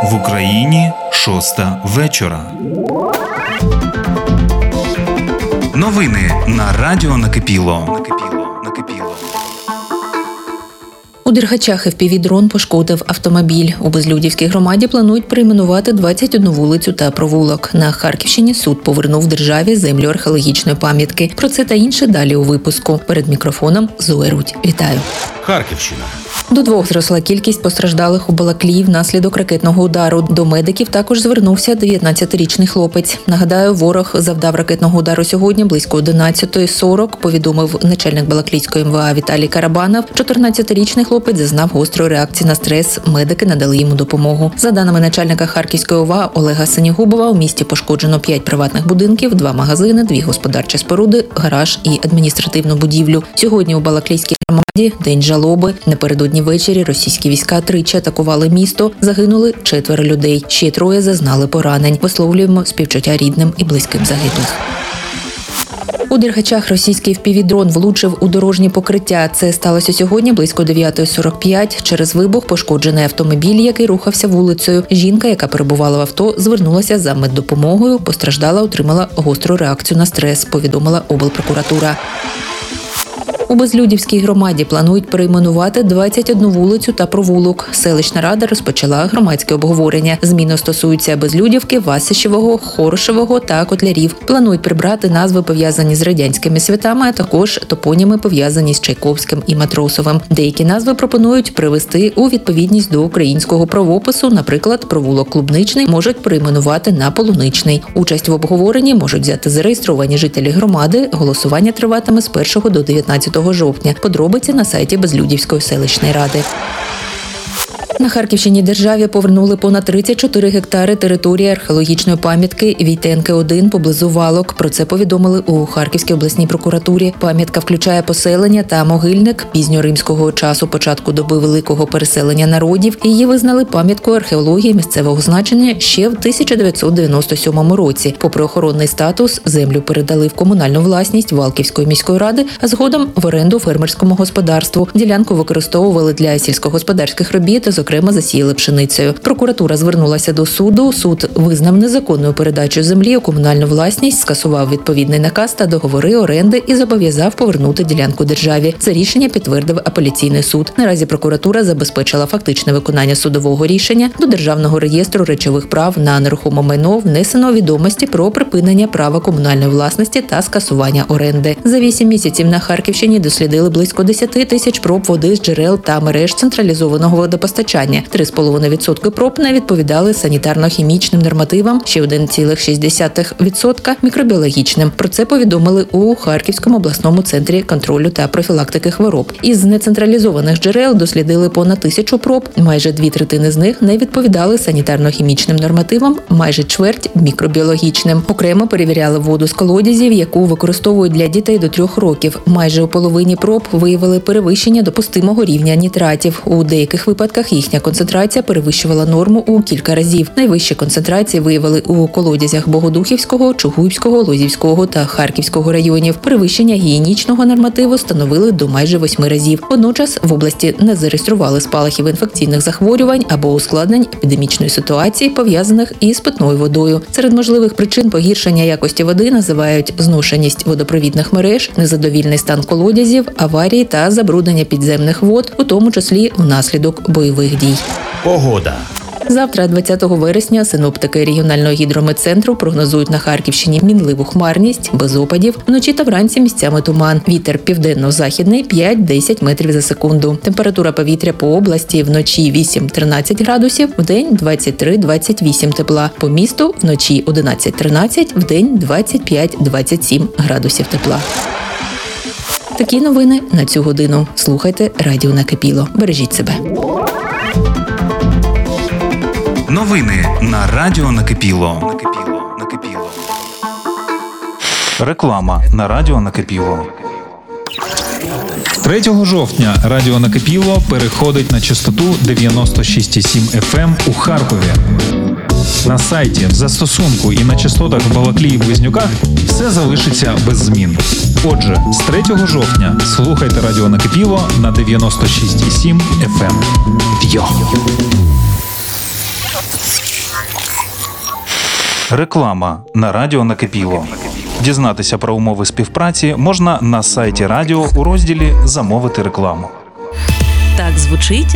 В Україні 6:00 вечора. Новини на радіо Накипіло. У Дергачах FPV-дрон пошкодив автомобіль. У Безлюдівській громаді планують перейменувати 21 вулицю та провулок. На Харківщині суд повернув державі землю археологічної пам'ятки. Про це та інше далі у випуску. Перед мікрофоном Зоя Рудь. Вітаю. Харківщина. До 2 зросла кількість постраждалих у Балаклії внаслідок ракетного удару. До медиків також звернувся 19-річний хлопець. Нагадаю, ворог завдав ракетного удару сьогодні близько 11:40, повідомив начальник Балаклійської МВА Віталій Карабанов. 14-річний хлопець зазнав гострої реакції на стрес. Медики надали йому допомогу. За даними начальника Харківської ОВА Олега Синігубова, у місті пошкоджено 5 приватних будинків, 2 магазини, 2 господарчі споруди, гараж і адміністративну будівлю. Сьогодні у Балаклійській громаді день жалоби. Напередодні ввечері російські війська тричі атакували місто. Загинули 4 людей. Ще 3 зазнали поранень. Висловлюємо співчуття рідним і близьким загиблих. У Дергачах російський FPV-дрон влучив у дорожнє покриття. Це сталося сьогодні близько 9:45. Через вибух пошкоджений автомобіль, який рухався вулицею. Жінка, яка перебувала в авто, звернулася за меддопомогою. Постраждала, отримала гостру реакцію на стрес, повідомила облпрокуратура. У Безлюдівській громаді планують перейменувати 21 вулицю та провулок. Селищна рада розпочала громадське обговорення. Зміни стосуються Безлюдівки, Васищевого, Хорошевого та Котлярів. Планують прибрати назви, пов'язані з радянськими святами, а також топоніми, пов'язані з Чайковським і Матросовим. Деякі назви пропонують привести у відповідність до українського правопису. Наприклад, провулок Клубничний можуть перейменувати на Полуничний. Участь в обговоренні можуть взяти зареєстровані жителі громади. Голосування триватиме з 1 до 19 жовтня. Подробиці на сайті Безлюдівської селищної ради. На Харківщині державі повернули понад 34 гектари території археологічної пам'ятки Війтенки-1 поблизу Валок. Про це повідомили у Харківській обласній прокуратурі. Пам'ятка включає поселення та могильник пізньоримського часу початку доби великого переселення народів. Її визнали пам'яткою археології місцевого значення ще в 1997 році. Попри охоронний статус, землю передали в комунальну власність Валківської міської ради, а згодом в оренду фермерському господарству. Ділянку використовували для сільськогосподарських робіт, зокрема, засіяли пшеницею. Прокуратура звернулася до суду. Суд визнав незаконною передачу землі у комунальну власність, скасував відповідний наказ та договори оренди і зобов'язав повернути ділянку державі. Це рішення підтвердив апеляційний суд. Наразі прокуратура забезпечила фактичне виконання судового рішення. До Державного реєстру речових прав на нерухоме майно внесено відомості про припинення права комунальної власності та скасування оренди. За 8 місяців на Харківщині дослідили близько 10 тисяч проб води з джерел та мереж централізованого водопостачання. 3,5% проб не відповідали санітарно-хімічним нормативам, ще 1,6% мікробіологічним. Про це повідомили у Харківському обласному центрі контролю та профілактики хвороб. Із нецентралізованих джерел дослідили понад 1000 проб, майже 2/3 з них не відповідали санітарно-хімічним нормативам, майже чверть – мікробіологічним. Окремо перевіряли воду з колодязів, яку використовують для дітей до 3 років. Майже у половині проб виявили перевищення допустимого рівня нітратів. У деяких випадках їхня концентрація перевищувала норму у кілька разів. Найвищі концентрації виявили у колодязях Богодухівського, Чугуївського, Лозівського та Харківського районів. Перевищення гігієнічного нормативу становили до майже 8 разів. Водночас в області не зареєстрували спалахів інфекційних захворювань або ускладнень епідемічної ситуації, пов'язаних із питною водою. Серед можливих причин погіршення якості води називають зношеність водопровідних мереж, незадовільний стан колодязів, аварії та забруднення підземних вод, у тому числі внаслідок бойових дій. Погода. Завтра, 20 вересня, синоптики регіонального гідрометцентру прогнозують на Харківщині мінливу хмарність, без опадів. Вночі та вранці місцями туман. Вітер південно-західний 5-10 метрів за секунду. Температура повітря по області вночі 8-13 градусів, вдень 23-28 тепла. По місту вночі 11-13, вдень 25-27 градусів тепла. Такі новини на цю годину. Слухайте Радіо Накипіло. Бережіть себе. Новини на радіо Накипіло. Реклама на радіо Накипіло. 3 жовтня Радіо Накипіло переходить на частоту 96,7 FM у Харкові. На сайті, в застосунку і на частотах в Балаклії і Близнюках все залишиться без змін. Отже, з 3 жовтня слухайте Радіо Накипіло на 96,7 FM. Йо! Реклама на радіо накипіло. Дізнатися про умови співпраці можна на сайті радіо у розділі «Замовити рекламу». Так звучить